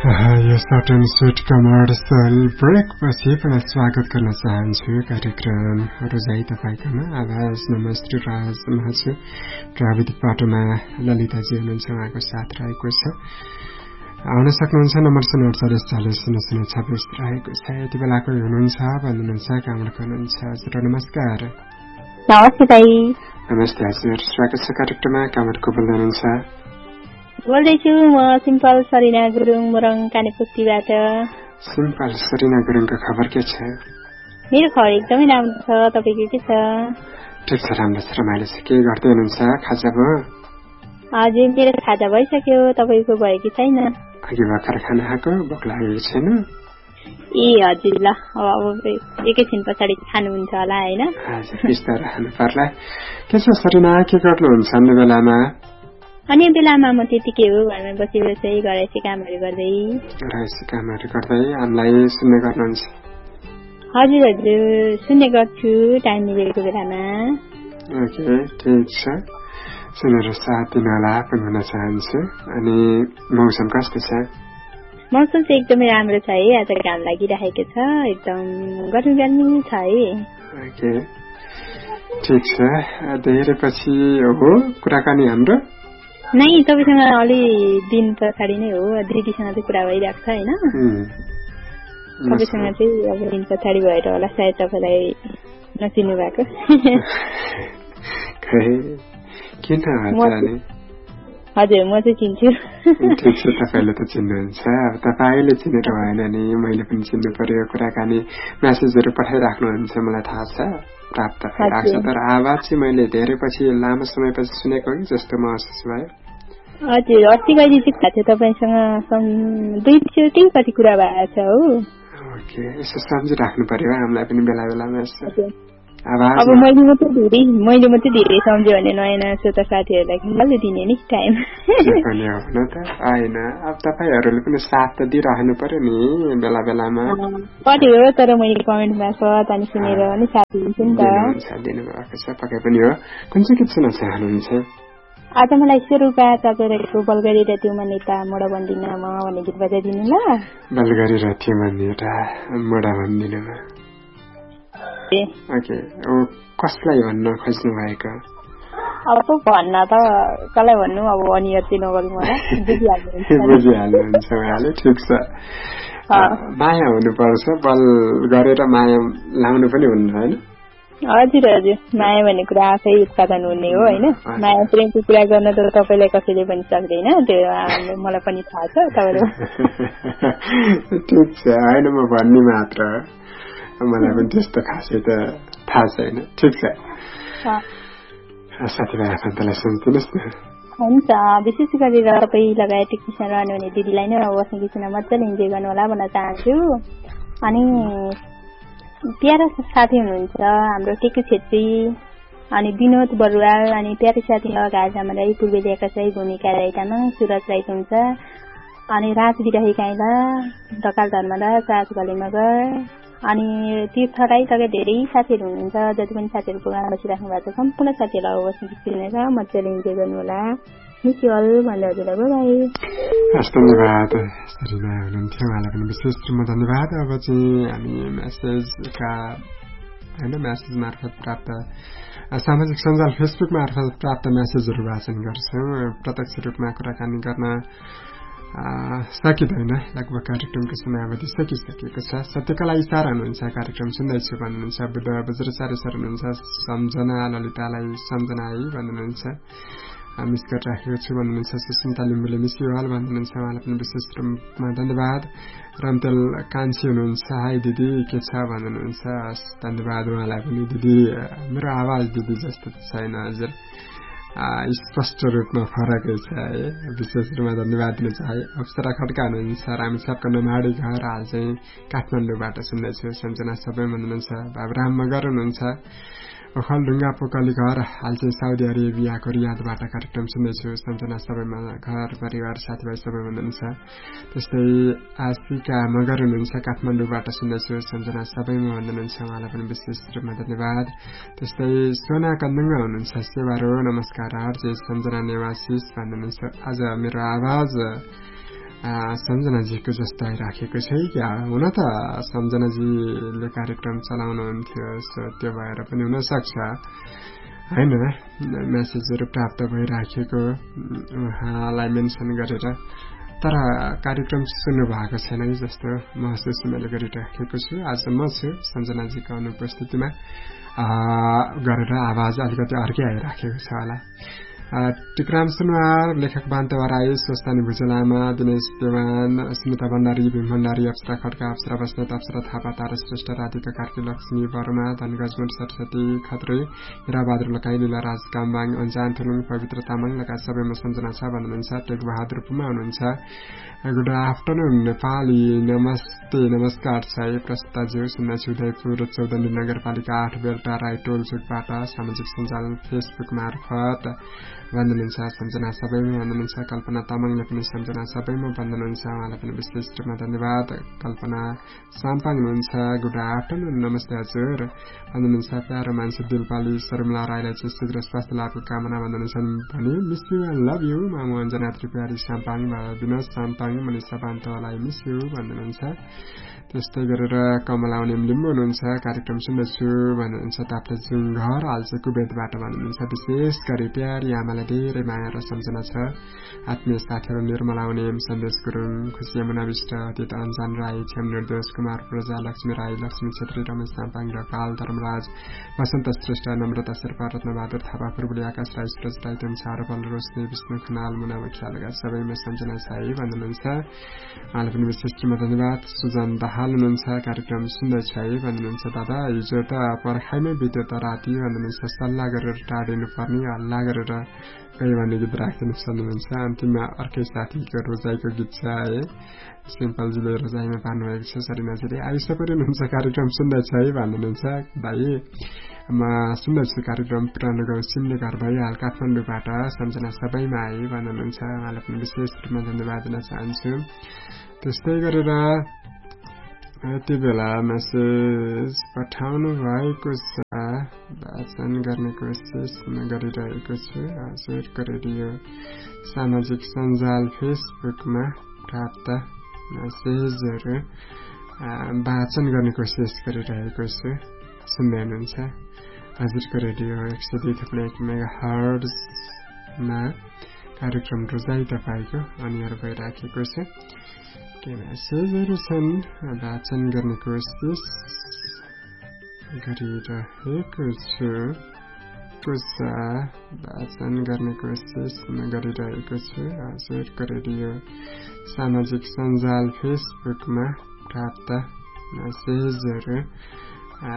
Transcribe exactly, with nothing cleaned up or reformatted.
यो short and sweet commercial ब्रेकपछि पुनः स्वागत गर्न चाहन्छु कार्यक्रम रोजाइ तपाईँकोमा आवाज नमस्ते राज छु प्राविधिक बाटोमा ललिताजी हुनुहुन्छ उहाँको साथ रहेको छ आउन सक्नुहुन्छ नम्बर शून्य अडचालिस चालिस शून्य शून्य छब्बिस रहेको छ यति बेला कोही हुनुहुन्छ भन्नुहुन्छ कहाँबाट हुनुहुन्छ हजुर नमस्कार नमस्ते दाइ नमस्ते हजुर स्वागत छ कार्यक्रममा कहाँबाट को बोल्दै हुनुहुन्छ बोल्दैछु म सिम्पल सरिना गुरुङ मोरङ कानेपुत्तीबाट सिम्पल सरिना गुरुङको खबर के छ मेरो खबर एकदमै राम्रो छ तपाईको के छ ठिक छ राम्रो छ रमाइलो छ के गर्दै हुनुहुन्छ खाजा भयो हजुर मेरो खाजा भइसक्यो तपाईको भयो कि छैन अघि भर्खर खाना खाएको भोक लागेको छैन ए हजुर ल अब एकैछिन पछाडि खानुहुन्छ होला हैन हजुर बिस्तारै खानु पर्ला के छ सरिना के गर्नुहुन्छ अन्य बेलामा अन्य बेलामा म त्यतिकै हो घरमा बसी बसी घरैसी कामहरू गर्दै घरैसी कामहरू गर्दै हामीलाई सुन्ने गर्नुहुन्छ हजुर हजुर सुन्ने गर्छु टाइम मिलेको बेलामा ओके ठिक छ सुनेर साथ दिन होला पनि भन्न चाहन्छु अनि मौसम कस्तो छ मौसम चाहिँ एकदमै राम्रो छ है आज घाम लागिरहेको छ एकदम गर्मी गर्मी छ है ओके ठिक छ धेरै पछि हो कुराकानी हाम्रो नै तपाईसँग अलि दिन पछाडि नै हो दिदीसँग चाहिँ कुरा भइरहेको छ हैन तपाईसँग चाहिँ अब दिन पछाडि भएर होला सायद तपाईलाई नचिन्नु भएको किन हजुर म चाहिँ चिन्छु ठिक छ तपाईँले त चिन्नुहुन्छ अब तपाईँले चिनेर भएन नि मैले पनि चिन्नु पर्यो कुराकानी म्यासेजहरू पठाइराख्नुहुन्छ मलाई थाहा छ प्राप्त भइरहेको छ तर आवाज चाहिँ मैले धेरै पछि लामो समयपछि सुनेको कि जस्तो महसुस भयो हजुर अस्ति कहिले चाहिँ थाहा थियो तपाईँसँग दुईचोटि कति कुरा भएको छ हो ओके यसो सम्झिराख्नु पर्यो हामीलाई पनि बेला बेलामा अब मैले मात्रै धेरै मैले मात्रै धेरै सम्झ्यो भने नयाँ नयाँ श्रोता साथीहरूलाई कसले दिने नि टाइम होइन त होइन अब तपाईँहरूले पनि साथ त दिइरहनु पर्यो नि बेला बेलामा कति हो तर मैले कमेन्ट मार्फत अनि सुनेर पनि साथ दिन्छु नि त दिनुभएको छ पक्कै पनि हो कुन चाहिँ गीत सुन्न चाहनुहुन्छ आज मलाई स्वरूपा तपाईँको बलगरी र त्यो मनिता मोडा भन्दिनमा भन्ने गीत बजाइदिनु ल बलगरी र त्यो मनिता मोडा भन्दिनमा ओके कसलाई भन्न खोज्नु भएको अब भन्न त कसलाई भन्नु अब अनियर चाहिँ नगरौँ होला बुझिहाल्नुहुन्छ उहाँले ठिक छ माया हुनुपर्छ बल गरेर माया लाउनु पनि हुन्न होइन हजुर हजुर माया भन्ने कुरा आफै उत्पादन हुने हो होइन माया प्रेमको कुरा गर्न त तपाईँलाई कसैले पनि सक्दैन त्यो मलाई पनि थाहा छ तपाईँले ठिक छ होइन म भन्ने मात्र मलाई पनि त्यस्तो खासै त थाहा छैन ठिक छ साथीभाइ आफन्तलाई सुन्नुहोस् न हुन्छ विशेष गरेर तपाईँ लगायत टेक्निसियन रहनुहुने दिदीलाई नै बस्ने किसिममा मजाले इन्जोय गर्नु होला भन्न चाहन्छु अनि प्यारा साथी हुनुहुन्छ हाम्रो टेकु छेत्री अनि विनोद बरुवाल अनि प्यारी साथी गाजामा राई पूर्वेली आकाशराई भूमिका राई तामाङ सुरज राई हुन्छ अनि राज बिराही काइला ढकाल धर्मदास राज गले मगर अनि तीर्थ राई लगायत धेरै साथीहरू हुनुहुन्छ जति पनि साथीहरू प्रोग्राम बसिराख्नु भएको छ सम्पूर्ण साथीहरूलाई बस्नु किनेर मजाले इन्जोय गर्नु होला मिसियल भन्दै हजुरलाई बाई हस् धन्यवाद सरिना हुनुहुन्थ्यो उहाँलाई पनि विशेष रूपमा धन्यवाद अब चाहिँ हामी म्यासेजका होइन म्यासेज मार्फत प्राप्त सामाजिक सञ्जाल फेसबुक मार्फत प्राप्त म्यासेजहरू वाचन गर्छौँ प्रत्यक्ष रूपमा कुराकानी गर्न सकिँदैन लगभग कार्यक्रमको समयावधि सकिसकेको छ सत्यकला इसारा हुनुहुन्छ कार्यक्रम सुन्दैछु भन्नुहुन्छ बुद्ध बज्रचार्य सर हुनुहुन्छ सम्झना ललितालाई सम्झना है भन्नुहुन्छ मिस गरिराखेको छु भन्नुहुन्छ सुस्मिता लिम्बुले मिस यु अल भन्नुहुन्छ उहाँलाई पनि विशेष रूपमा धन्यवाद रमतेल कान्छी हुनुहुन्छ हाई दिदी के छ भन्नुहुन्छ धन्यवाद उहाँलाई पनि दिदी मेरो आवाज दिदी जस्तो छैन हजुर स्पष्ट रूपमा फरकै छ है विशेष रूपमा धन्यवाद दिन चाहे अप्सरा खड्का हुनुहुन्छ रामेछापको नमाडी घर हाल चाहिँ काठमाडौँबाट सुन्दैछु सम्झना सबै भन्नुहुन्छ बाबुराम मगर हुनुहुन्छ ओखलढुङ्गा पोकली घर हाल चाहिँ साउदी अरेबियाको रियादबाट कार्यक्रम सुन्दैछु सम्झना सबैमा घर परिवार साथीभाइ सबै हुनुहुन्छ त्यस्तै आशिका मगर हुनुहुन्छ काठमाडौँबाट सुन्दैछु सम्झना सबैमा भन्नुहुन्छ उहाँलाई पनि विशेष रूपमा धन्यवाद त्यस्तै सोना कन्दुङ्गा हुनुहुन्छ सेवारो नमस्कार आर्जे सम्झना नेवासिस भन्नुहुन्छ आज मेरो आवाज सम्झनाजीको जस्तो आइराखेको छ क्या हुन त सम्झनाजीले कार्यक्रम चलाउनुहुन्थ्यो सो त्यो भएर पनि हुन सक्छ हैन मेसेजहरू प्राप्त भइराखेको उहाँलाई मेन्सन गरेर तर कार्यक्रम सुन्नु भएको छैन कि जस्तो महसुस मैले गरिराखेको छु आज म छु सम्झनाजीको अनुपस्थितिमा गरेर आवाज अलिकति अर्कै आइराखेको छ होला टिकराम सुनवार लेखक बान्तवा राई स्वस्तानी भुजलामा दिनेश देवान स्मिता भण्डारी भीम भण्डारी अप्सरा खड्का अप्सरा बस्नेत अप्सरा थापा तारा श्रेष्ठ राधिका कार्की लक्ष्मी वर्मा धनगजमन सरस्वती खत्री हिराबहादुर लकाई लीला राज कामबाङ अन्जान थुलुङ पवित्र तामाङ लगायत सबैमा सम्झना छ भन्नुहुन्छ टेक बहादुर पुमा हुनुहुन्छ गुड आफ्टरनुन नेपाली नमस्ते नमस्कार छ प्रस्ताज्यू सुन्दैछु उदयपुर चौधनी नगरपालिका आठ बेलटा राई टोल चोकबाट सामाजिक सञ्जाल फेसबुक मार्फत भन्नुहुन्छ सम्झना सबैमा भन्नुहुन्छ कल्पना तामाङले पनि सम्झना सबैमा भन्नुहुन्छ उहाँलाई पनि विशेष रूपमा धन्यवाद कल्पना साम्पाङ हुनुहुन्छ गुड आफ्टरनुन नमस्ते हजुर भन्नुहुन्छ प्यारो मान्छे दिलपाली शर्मिला राईलाई चाहिँ शीघ्र स्वास्थ्य लाभको कामना भन्नुहुन्छ भने miss you and love you मामु Anjana Tripurari Sampang Vinod Sampang Manisha बान्तवालाई miss you भन्नुहुन्छ त्यस्तै गरेर कमलाउने लिम्बू हुनुहुन्छ कार्यक्रम सुन्दैछु भन्नुहुन्छ ताप्लेजुङ घर हालचे कुवेतबाट भन्नुहुन्छ विशेष गरी प्यारी आमालाई धेरै माया र सम्झना छ आत्मीय साथीहरू निर्मला उनी सन्देश गुरुङ खुसी यमुना विष्ट अतीत अन्जान राई छेम निर्दोष कुमार प्रजा लक्ष्मी राई लक्ष्मी छेत्री रमेश साम्पाङ र काल धर्मराज वसन्त श्रेष्ठ नम्रता शेर्पा रत्नबहादुर थापा फुर्बुली आकाश राई सुरज राई तेमसार बल रोशनी विष्णु खनाल मुना मुखिया लगायत सबैमा सम्झना छ है भन्नुहुन्छ उहाँलाई पनि विशेष रूपमा धन्यवाद सुजन दाहाल हुनुहुन्छ कार्यक्रम सुन्दैछ है भन्नुहुन्छ दादा हिजो त पर्खाइमै बित्यो त राति भन्नुहुन्छ सल्लाह गरेर टाढिनु पर्ने हल्ला गरेर कही भन्ने गीत राखिदिनु सक्नुहुन्छ अन्तिममा अर्कै साथीको रोजाइको गीत छ है सिम्पलजीले रोजाइमा पार्नुभएको छ सरिनाजीले आयुष पनि हुनुहुन्छ कार्यक्रम सुन्दैछ है भन्नुहुन्छ भाइ म सुन्दैछु कार्यक्रम पुरानो गाउँ सिमले घर भइहाल काठमाडौँबाट सम्झना सबैमा है भन्नुहुन्छ उहाँलाई पनि विशेष रूपमा धन्यवाद दिन चाहन्छु त्यस्तै गरेर यति बेला मेसेज पठाउनु भएको छ वाचन गर्ने कोसिस गरिरहेको छु हजुरको रेडियो सामाजिक सञ्जाल फेसबुकमा प्राप्त मेसेजहरू वाचन गर्ने कोसिस गरिरहेको छु सुन्दै हुनुहुन्छ हजुरको रेडियो एक सय दुई थप्लो एक मेगा हर्ट्जमा कार्यक्रम रोजाइ तपाईँको अनिवार्य भइराखेको छ मेसेजहरू छन् वाचन गर्ने कोसिस गरिरहेको छु वाचन गर्ने कोसिस गरिरहेको छु हजुरको रेडियो सामाजिक सञ्जाल फेसबुकमा प्राप्त मेसेजहरू